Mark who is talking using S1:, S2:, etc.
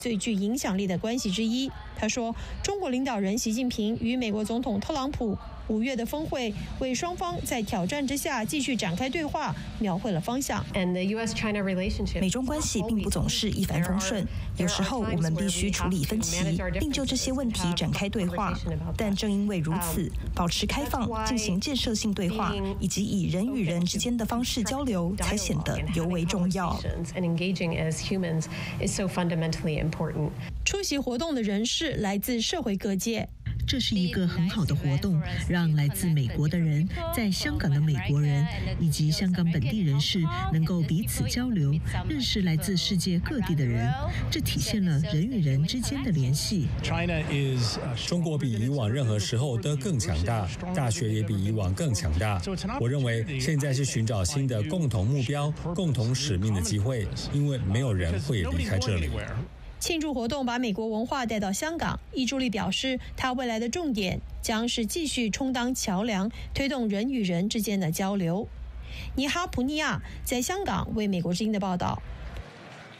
S1: 最具影响力的关系之一。他说，中国领导人习近平与美国总统特朗普5月的峰会为双方在挑战之下继续展开对话描绘了方向。
S2: 美中关系并不总是一帆风顺，有时候我们必须处理分歧，并就这些问题展开对话。但正因为如此，保持开放、进行建设性对话，以及以人与人之间的方式交流，才显得尤为重要。
S1: 出席活动的人士来自社会各界。
S3: 这是一个很好的活动，让来自美国的人、在香港的美国人以及香港本地人士能够彼此交流，认识来自世界各地的人。这体现了人与人之间的联系。
S4: 中国比以往任何时候都更强大，大学也比以往更强大。我认为现在是寻找新的共同目标、共同使命的机会，因为没有人会离开这里。
S1: 庆祝活动把美国文化带到香港，易助力表示，他未来的重点将是继续充当桥梁，推动人与人之间的交流。尼哈普尼亚在香港为美国之音的报道。